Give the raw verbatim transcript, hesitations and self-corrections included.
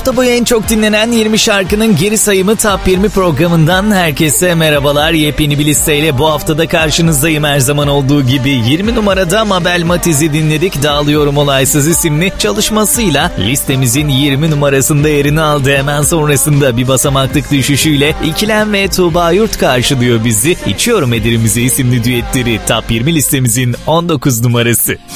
Hafta boyu en çok dinlenen yirmi şarkının geri sayımı Top yirmi programından herkese merhabalar. Yepyeni bir listeyle bu haftada karşınızdayım her zaman olduğu gibi. yirmi numarada Mabel Matiz'i dinledik. Dağılıyorum Olaysız isimli çalışmasıyla listemizin yirmi numarasında yerini aldı. Hemen sonrasında bir basamaklık düşüşüyle İkilem ve Tuğba Yurt karşılıyor bizi. İçiyorum Ederimize isimli düetleri Top yirmi listemizin on dokuz numarası.